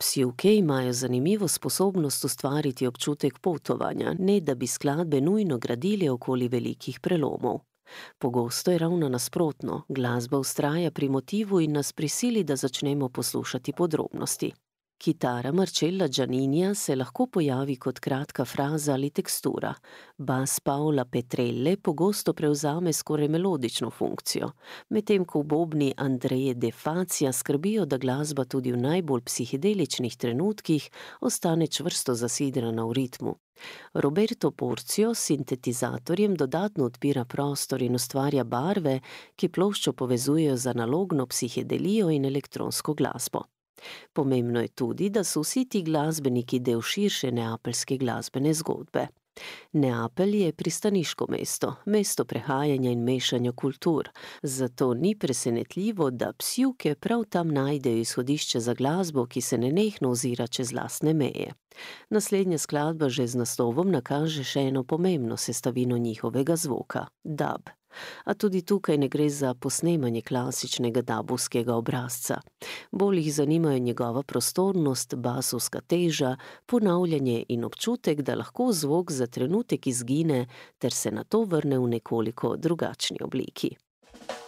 Psivke imajo zanimivo sposobnost ustvariti občutek potovanja, ne da bi skladbe nujno gradili okoli velikih prelomov. Pogosto je ravno nasprotno, glasba vztraja pri motivu in nas prisili, da začnemo poslušati podrobnosti. Kitara Marcella Gianninija se lahko pojavi kot kratka fraza ali tekstura. Bas Paola Petrelle pogosto prevzame skoraj melodično funkcijo, medtem ko bobni Andreje De Fazia skrbijo, da glasba tudi v najbolj psihedeličnih trenutkih ostane čvrsto zasidrana v ritmu. Roberto Porcio s sintetizatorjem dodatno odpira prostor in ustvarja barve, ki ploščo povezujejo z analogno psihedelijo in elektronsko glasbo. Pomembno je tudi, da so vsi ti glasbeniki del širše neapeljske glasbene zgodbe. Neapelj je pristaniško mesto, mesto prehajanja in mešanja kultur, zato ni presenetljivo, da psivke prav tam najdejo izhodišče za glasbo, ki se nenehno ozira čez lastne meje. Naslednja skladba že z naslovom nakaže še eno pomembno sestavino njihovega zvoka – dub. A tudi tukaj ne gre za posnemanje klasičnega dabovskega obrazca. Bolj jih zanimajo njegova prostornost, basovska teža, ponavljanje in občutek, da lahko zvok za trenutek izgine ter se nato vrne v nekoliko drugačni obliki.